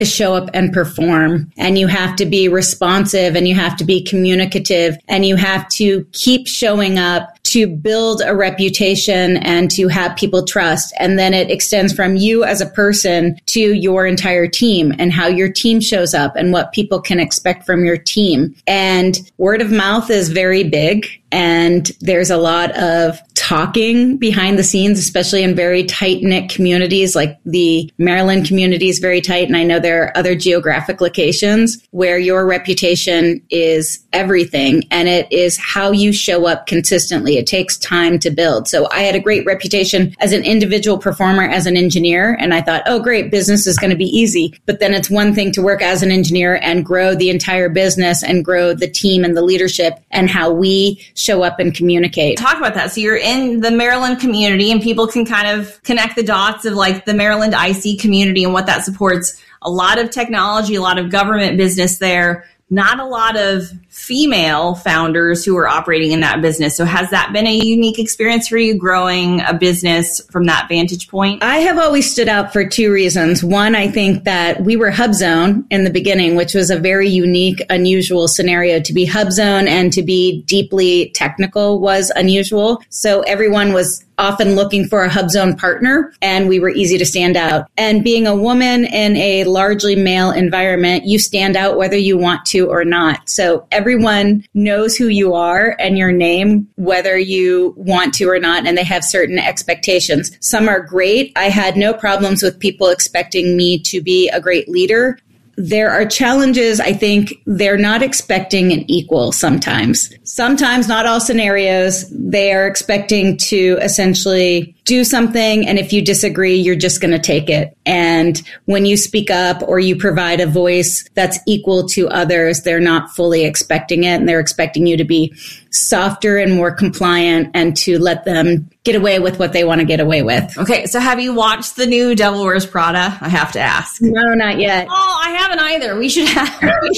to show up and perform, and you have to be responsive, and you have to be communicative, and you have to keep showing up to build a reputation and to have people trust. And then it extends from you as a person to your entire team and how your team shows up and what people can expect from your team. And word of mouth is very big. And there's a lot of talking behind the scenes, especially in very tight-knit communities, like the Maryland community is very tight. And I know there are other geographic locations where your reputation is everything. And it is how you show up consistently. It takes time to build. So I had a great reputation as an individual performer, as an engineer. And I thought, oh, great, business is going to be easy. But then it's one thing to work as an engineer and grow the entire business and grow the team and the leadership and how we show up and communicate. Talk about that. So you're in the Maryland community and people can kind of connect the dots of like the Maryland IC community and what that supports. A lot of technology, a lot of government business there, not a lot of female founders who are operating in that business. So has that been a unique experience for you growing a business from that vantage point? I have always stood out for two reasons. One, I think that we were HubZone in the beginning, which was a very unique, unusual scenario. To be HubZone and to be deeply technical was unusual. So everyone was often looking for a HubZone partner, and we were easy to stand out. And being a woman in a largely male environment, you stand out whether you want to or not. So everyone knows who you are and your name, whether you want to or not, and they have certain expectations. Some are great. I had no problems with people expecting me to be a great leader. There are challenges. I think they're not expecting an equal sometimes. Sometimes, not all scenarios, they are expecting to essentially do something. And if you disagree, you're just going to take it. And when you speak up or you provide a voice that's equal to others, they're not fully expecting it. And they're expecting you to be softer and more compliant and to let them get away with what they want to get away with. Okay. So have you watched the new Devil Wears Prada? I have to ask. No, not yet. Oh, I haven't either. We should have.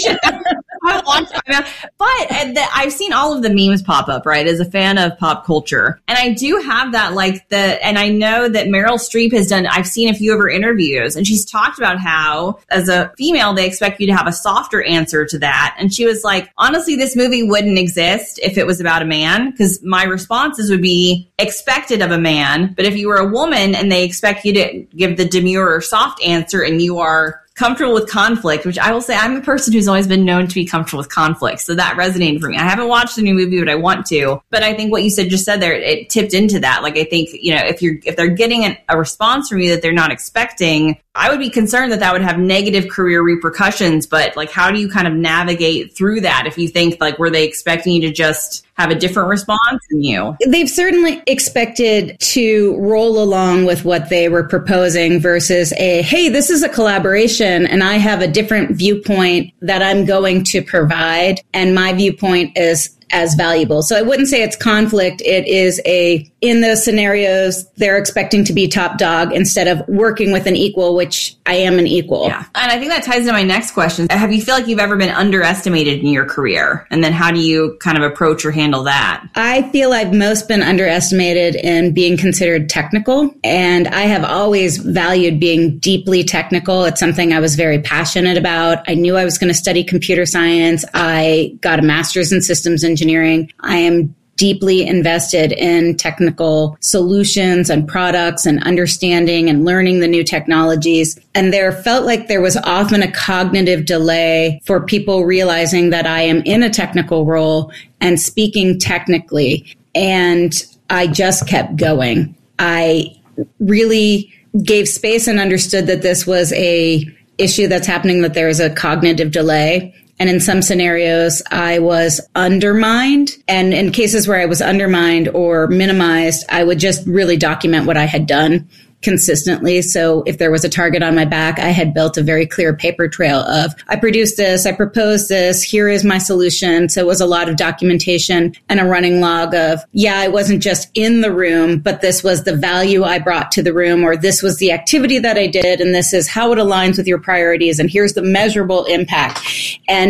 I watched it. But I've seen all of the memes pop up, right, as a fan of pop culture. And I do have that, and I know that Meryl Streep has done, I've seen a few of her interviews, and she's talked about how, as a female, they expect you to have a softer answer to that. And she was like, honestly, this movie wouldn't exist if it was about a man, because my responses would be expected of a man. But if you were a woman and they expect you to give the demure or soft answer and you are comfortable with conflict, which I will say I'm a person who's always been known to be comfortable with conflict. So that resonated for me. I haven't watched the new movie, but I want to. But I think what you just said there, it tipped into that. Like, I think, if they're getting a response from you that they're not expecting, I would be concerned that would have negative career repercussions. But like, how do you kind of navigate through that if you think were they expecting you to just have a different response than you? They've certainly expected to roll along with what they were proposing versus hey, this is a collaboration and I have a different viewpoint that I'm going to provide. And my viewpoint is as valuable. So I wouldn't say it's conflict. It is in those scenarios, they're expecting to be top dog instead of working with an equal, which I am an equal. Yeah. And I think that ties into my next question. Have you feel like you've ever been underestimated in your career? And then how do you kind of approach or handle that? I feel I've most been underestimated in being considered technical. And I have always valued being deeply technical. It's something I was very passionate about. I knew I was going to study computer science. I got a master's in systems engineering. I am deeply invested in technical solutions and products and understanding and learning the new technologies. And there felt like there was often a cognitive delay for people realizing that I am in a technical role and speaking technically. And I just kept going. I really gave space and understood that this was a issue that's happening, that there is a cognitive delay. And in some scenarios, I was undermined. And in cases where I was undermined or minimized, I would just really document what I had done consistently. So if there was a target on my back, I had built a very clear paper trail of, I produced this, I proposed this, here is my solution. So it was a lot of documentation and a running log of, I wasn't just in the room, but this was the value I brought to the room, or this was the activity that I did, and this is how it aligns with your priorities, and here's the measurable impact. And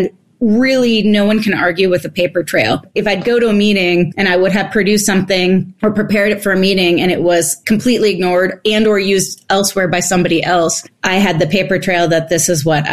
really no one can argue with a paper trail. If I'd go to a meeting and I would have produced something or prepared it for a meeting and it was completely ignored and or used elsewhere by somebody else, I had the paper trail that this is what